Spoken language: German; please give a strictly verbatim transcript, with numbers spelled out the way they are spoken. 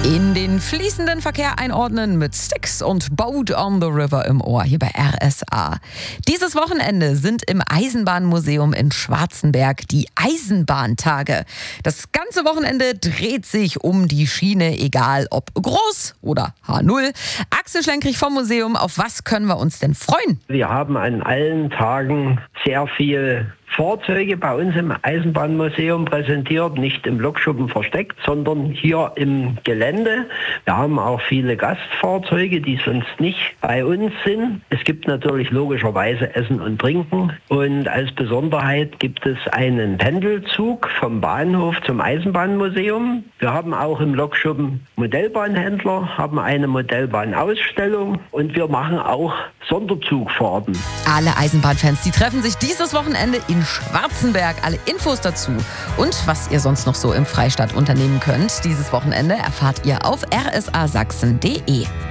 In den fließenden Verkehr einordnen mit Styx und Boat on the River im Ohr hier bei R S A. Dieses Wochenende sind im Eisenbahnmuseum in Schwarzenberg die Eisenbahntage. Das ganze Wochenende dreht sich um die Schiene, egal ob groß oder H null. Axel Schlenkrich vom Museum, auf was können wir uns denn freuen? Wir haben an allen Tagen sehr viel Fahrzeuge bei uns im Eisenbahnmuseum präsentiert, nicht im Lokschuppen versteckt, sondern hier im Gelände. Wir haben auch viele Gastfahrzeuge, die sonst nicht bei uns sind. Es gibt natürlich logischerweise Essen und Trinken und als Besonderheit gibt es einen Pendelzug vom Bahnhof zum Eisenbahnmuseum. Wir haben auch im Lokschuppen Modellbahnhändler, haben eine Modellbahnausstellung und wir machen auch Sonderzugfahrten. Alle Eisenbahnfans, die treffen sich dieses Wochenende in Schwarzenberg. Alle Infos dazu und was ihr sonst noch so im Freistaat unternehmen könnt dieses Wochenende erfahrt ihr auf r s a sachsen punkt d e.